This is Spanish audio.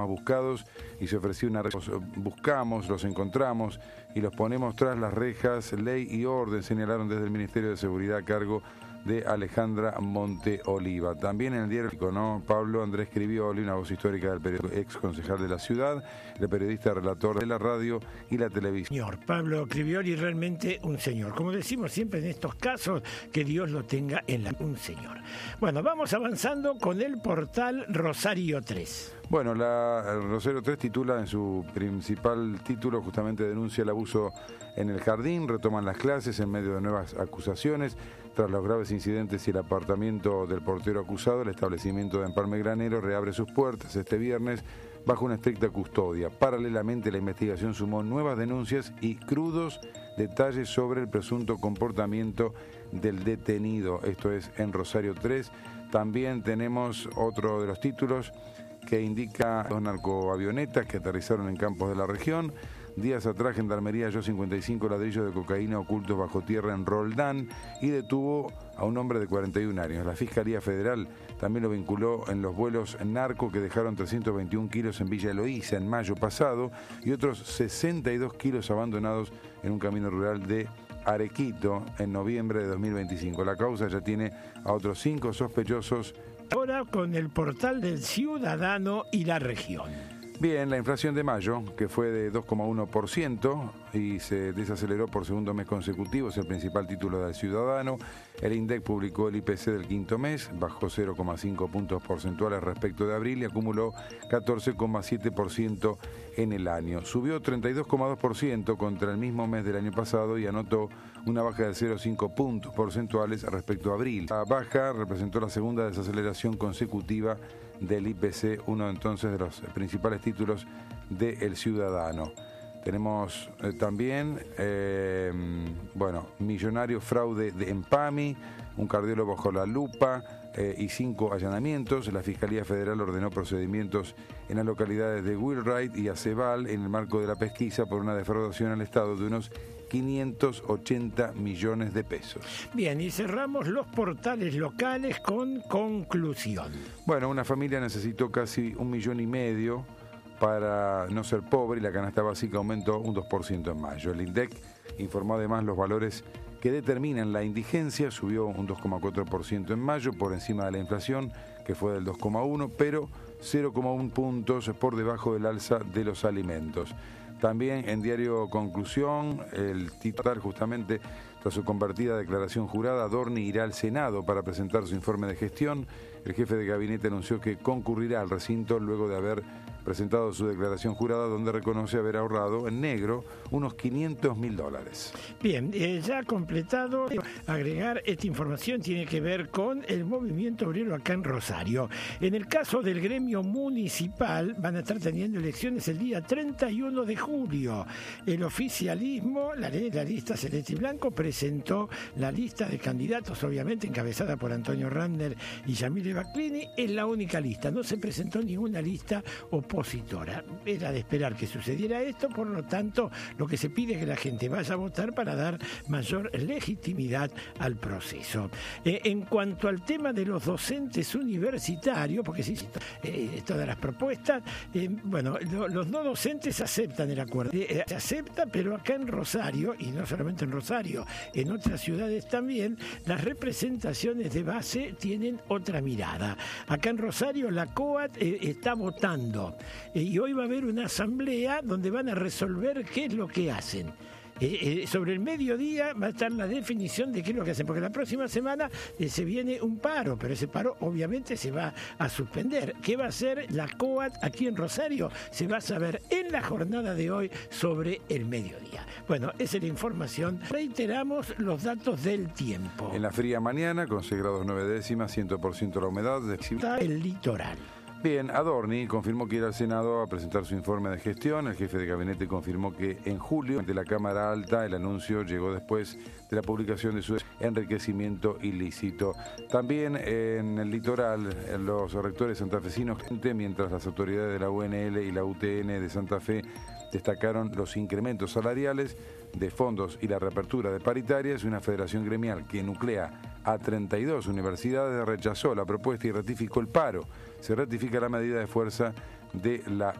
buscados y se ofrecía una... Los buscamos, los encontramos y los ponemos tras las rejas, ley y orden, señalaron desde el Ministerio de Seguridad a cargo de Alejandra Monteoliva. También en el diario, ¿no? Pablo Andrés Scrivioli, una voz histórica del periódico, ex concejal de la ciudad, el periodista relator de la radio y la televisión. Señor Pablo Scrivioli, realmente un señor. Como decimos siempre en estos casos, que Dios lo tenga en la... Un señor. Bueno, vamos avanzando con el portal Rosario 3. Bueno, el Rosario 3 titula en su principal título, justamente denuncia el abuso en el jardín, retoman las clases en medio de nuevas acusaciones. Tras los graves incidentes y el apartamiento del portero acusado, el establecimiento de Empalme Granero reabre sus puertas este viernes bajo una estricta custodia. Paralelamente, la investigación sumó nuevas denuncias y crudos detalles sobre el presunto comportamiento del detenido. Esto es en Rosario 3. También tenemos otro de los títulos que indica dos narcoavionetas que aterrizaron en campos de la región. Días atrás, Gendarmería halló 55 ladrillos de cocaína ocultos bajo tierra en Roldán y detuvo a un hombre de 41 años. La Fiscalía Federal también lo vinculó en los vuelos narco que dejaron 321 kilos en Villa Eloísa en mayo pasado y otros 62 kilos abandonados en un camino rural de Arequito en noviembre de 2025. La causa ya tiene a otros 5 sospechosos. Ahora con el portal del Ciudadano y la región. Bien, la inflación de mayo, que fue de 2,1% y se desaceleró por segundo mes consecutivo, es el principal título del Ciudadano. El INDEC publicó el IPC del quinto mes, bajó 0,5 puntos porcentuales respecto de abril y acumuló 14,7% en el año. Subió 32,2% contra el mismo mes del año pasado y anotó una baja de 0,5 puntos porcentuales respecto a abril. La baja representó la segunda desaceleración consecutiva del IPC, uno entonces de los principales títulos de El Ciudadano. Tenemos también, millonario fraude de Empami, un cardiólogo bajo la lupa y 5 allanamientos. La Fiscalía Federal ordenó procedimientos en las localidades de Wheelwright y Aceval en el marco de la pesquisa por una defraudación al Estado de unos 580 millones de pesos. Bien, y cerramos los portales locales con conclusión. Bueno, una familia necesitó casi 1,5 millones para no ser pobre y la canasta básica aumentó un 2% en mayo. El INDEC informó además los valores que determinan la indigencia, subió un 2,4% en mayo por encima de la inflación, que fue del 2,1%, pero 0,1 puntos por debajo del alza de los alimentos. También en diario Conclusión, el titular justamente, tras su compartida declaración jurada, Adorni irá al Senado para presentar su informe de gestión. El jefe de gabinete anunció que concurrirá al recinto luego de haber presentado su declaración jurada, donde reconoce haber ahorrado en negro unos $500.000. Bien, ya completado. Agregar esta información tiene que ver con el movimiento obrero acá en Rosario. En el caso del gremio municipal, van a estar teniendo elecciones el día 31 de julio. El oficialismo, la lista Celeste y Blanco, presentó la lista de candidatos, obviamente encabezada por Antonio Randner y Yamile Baclini. Es la única lista, no se presentó ninguna lista opositora. Era de esperar que sucediera esto, por lo tanto, lo que se pide es que la gente vaya a votar para dar mayor legitimidad al proceso. En cuanto al tema de los docentes universitarios, porque sí, todas las propuestas, los no docentes aceptan el acuerdo. Se acepta, pero acá en Rosario, y no solamente en Rosario, en otras ciudades también, las representaciones de base tienen otra mirada. Acá en Rosario la COAT está votando y hoy va a haber una asamblea donde van a resolver qué es lo que hacen. Sobre el mediodía va a estar la definición de qué es lo que hacen, porque la próxima semana se viene un paro, pero ese paro obviamente se va a suspender. ¿Qué va a hacer la COAT aquí en Rosario? Se va a saber en la jornada de hoy sobre el mediodía. Bueno, esa es la información. Reiteramos los datos del tiempo. En la fría mañana, con 6 grados 9 décimas, 100% la humedad. Está el litoral. Bien, Adorni confirmó que irá al Senado a presentar su informe de gestión. El jefe de gabinete confirmó que en julio, ante la Cámara Alta, el anuncio llegó después de la publicación de su enriquecimiento ilícito. También en el litoral, los rectores santafesinos, mientras las autoridades de la UNL y la UTN de Santa Fe destacaron los incrementos salariales de fondos y la reapertura de paritarias. Una federación gremial que nuclea a 32 universidades rechazó la propuesta y ratificó el paro. Se ratifica la medida de fuerza de la